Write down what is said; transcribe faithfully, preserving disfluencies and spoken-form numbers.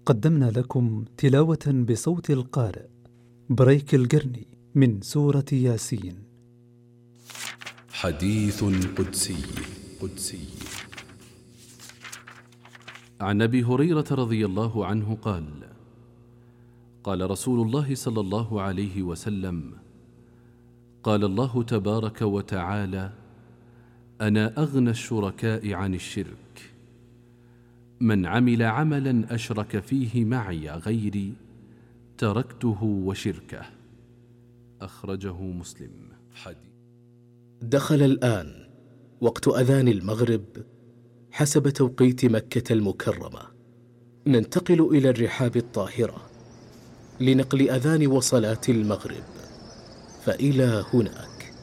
قدمنا لكم تلاوة بصوت القارئ بريك القرني من سورة ياسين. حديث قدسي قدسي عن أبي هريرة رضي الله عنه قال: قال رسول الله صلى الله عليه وسلم: قال الله تبارك وتعالى: أنا أغنى الشركاء عن الشرك، من عمل عملا أشرك فيه معي غيري تركته وشركه. أخرجه مسلم. حديث. دخل الآن وقت أذان المغرب حسب توقيت مكة المكرمة. ننتقل إلى الرحاب الطاهرة لنقل أذان وصلاة المغرب، فإلى هناك.